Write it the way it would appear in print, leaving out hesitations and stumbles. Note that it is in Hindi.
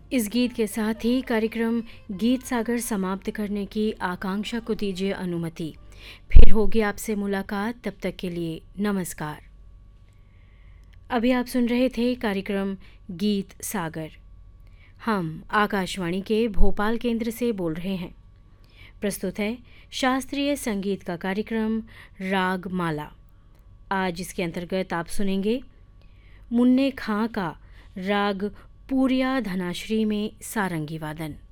इस गीत के साथ ही कार्यक्रम गीत सागर समाप्त करने की आकांक्षा को दीजिए अनुमति। फिर होगी आपसे मुलाकात, तब तक के लिए नमस्कार। अभी आप सुन रहे थे कार्यक्रम गीत सागर। हम आकाशवाणी के भोपाल केंद्र से बोल रहे हैं। प्रस्तुत है शास्त्रीय संगीत का कार्यक्रम राग माला। आज इसके अंतर्गत आप सुनेंगे मुन्ने खां का राग पूरिया धनाश्री में सारंगी वादन।